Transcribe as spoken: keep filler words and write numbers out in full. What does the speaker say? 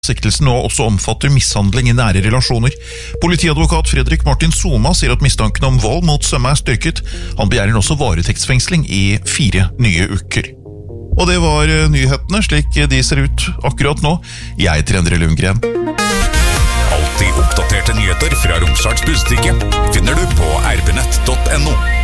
Siktelsen nå også omfatter mishandling i nære relasjoner. Politiadvokat Fredrik Martin Soma sier at mistanken om vold mot sømmet er styrket. Han begjærer også varetektsfengsling i fire nye uker. Og det var nyhetene slik de ser ut akkurat nå. Jeg heter Endre Lundgren. Alltid oppdaterte nyheter fra Romsdals Budstikke finner du på r b nett punktum no.